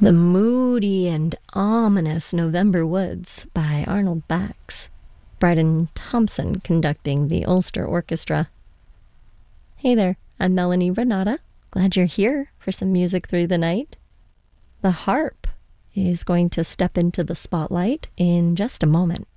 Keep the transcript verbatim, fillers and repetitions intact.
The Moody and Ominous November Woods by Arnold Bax. Bryden Thompson conducting the Ulster Orchestra. Hey there, I'm Melanie Renata. Glad you're here for some music through the night. The harp is going to step into the spotlight in just a moment.